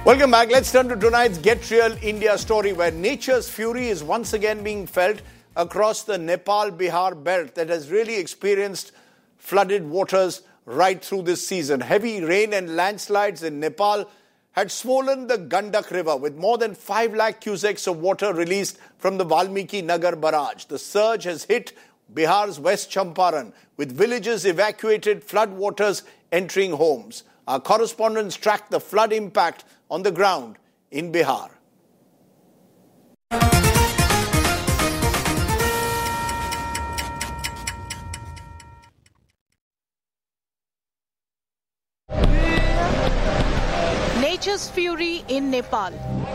Welcome back. Let's turn to tonight's Get Real India story, where nature's fury is once again being felt across the Nepal-Bihar belt that has really experienced flooded waters right through this season. Heavy rain and landslides in Nepal had swollen the Gandak River with more than 5 lakh cusecs of water released from the Valmiki Nagar barrage. The surge has hit Bihar's West Champaran, with villages evacuated, flood waters entering homes. Our correspondents tracked the flood impact on the ground in Bihar. Nature's fury in Nepal.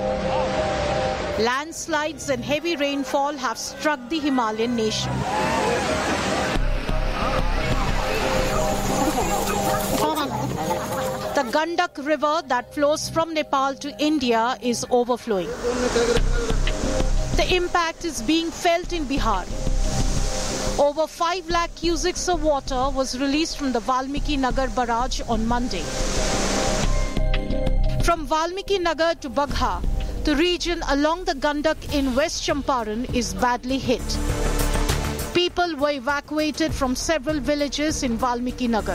Landslides and heavy rainfall have struck the Himalayan nation. The Gandak River that flows from Nepal to India is overflowing. The impact is being felt in Bihar. Over 5 lakh cusecs of water was released from the Valmiki Nagar barrage on Monday. From Valmiki Nagar to Bagha, the region along the Gandak in West Champaran is badly hit. People were evacuated from several villages in Valmiki Nagar.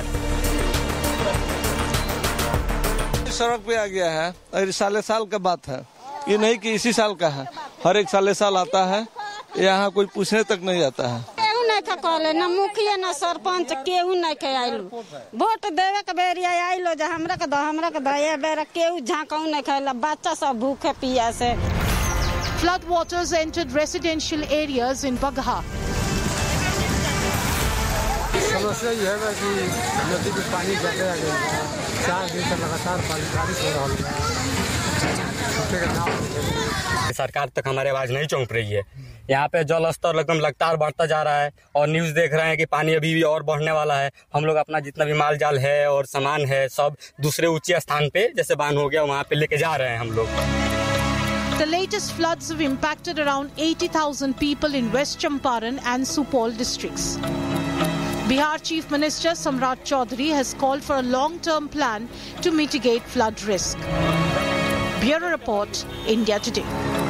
सड़क पे आ गया है और साल का बात है, ये नहीं कि इसी साल का है, हर एक साल आता है, यहाँ कोई पूछने तक नहीं आता है। केहू नहीं था कहले, न मुखिया न सरपंच केहू नहीं के आइलो, वोट देवे के बेरिया आइलो जे हमरा के दया बेरा केहू झांकाऊ नहीं खेला, बच्चा सब भूखे पियासे। Flood waters entered residential areas in Bagha. समस्या ये है कि नदी में पानी ज्यादा आ गया है, 4 दिन से लगातार बारिश हो रही है। सरकार तक हमारी आवाज नहीं पहुंच रही है। यहाँ पे जल स्तर एकदम लगातार बढ़ता जा रहा है और न्यूज देख रहे हैं कि पानी अभी भी और बढ़ने वाला है। हम लोग अपना जितना भी माल जाल है और सामान है सब दूसरे ऊंचे स्थान पे जैसे बांध हो गया वहाँ पे लेके जा रहे हैं हम लोग। The latest floods have impacted around 80,000 people in West Champaran and Supol districts. Bihar Chief Minister Samrat Chaudhary has called for a long-term plan to mitigate flood risk. Bureau Report, India Today.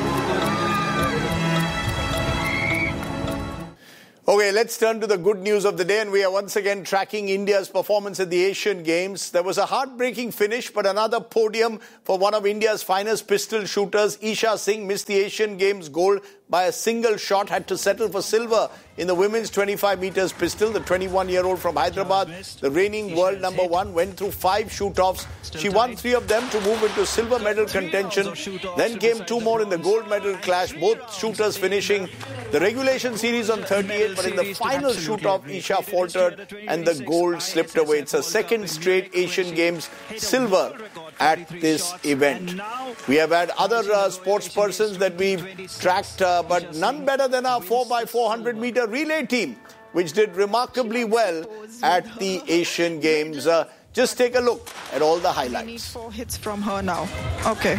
Okay, let's turn to the good news of the day, and we are once again tracking India's performance at the Asian Games. There was a heartbreaking finish, but another podium for one of India's finest pistol shooters. Isha Singh missed the Asian Games gold by a single shot, had to settle for silver in the women's 25 meters pistol. The 21-year-old from Hyderabad, the reigning world number 1, went through 5 shoot-offs. She won 3 of them to move into silver medal contention. Then came 2 more in the gold medal clash, both shooters finishing the regulation series on 38, but in the final shoot-off, Isha faltered and the gold slipped away. It's a second straight Asian Games silver at this event. We have had other sports persons that we've tracked, but none better than our 4x400 meter relay team, which did remarkably well at the Asian Games. Just take a look at all the highlights. We need 4 hits from her now. Okay,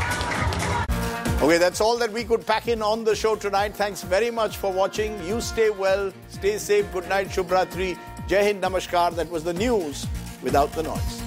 that's all that we could pack in on the show tonight. Thanks very much for watching. You stay well, stay safe. Good night, Shubhratri. Jai Hind, Namaskar. That was the news without the noise.